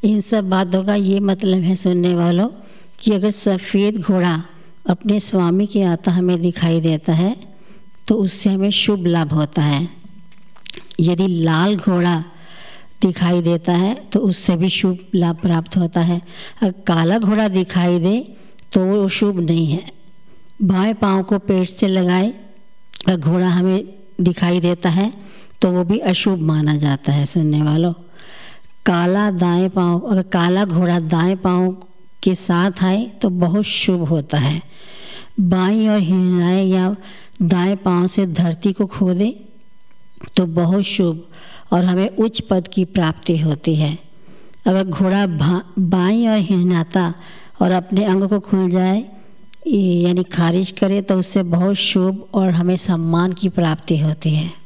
इन सब बातों का ये मतलब है सुनने वालों कि अगर सफ़ेद घोड़ा अपने स्वामी के आता हमें दिखाई देता है तो उससे हमें शुभ लाभ होता है। यदि लाल घोड़ा दिखाई देता है तो उससे भी शुभ लाभ प्राप्त होता है। अगर काला घोड़ा दिखाई दे तो वो शुभ नहीं है। बाएं पाँव को पेट से लगाए अगर घोड़ा हमें दिखाई देता है तो वो भी अशुभ माना जाता है। सुनने वालों, काला दाएं पाँव, अगर काला घोड़ा दाएं पाँव के साथ आए तो बहुत शुभ होता है। बाईं ओर हिरनाए या दाएं पाँव से धरती को खोदे तो बहुत शुभ और हमें उच्च पद की प्राप्ति होती है। अगर घोड़ा बाईं ओर हिरनाता और अपने अंग को खुल जाए यानी खारिज करे तो उससे बहुत शुभ और हमें सम्मान की प्राप्ति होती है।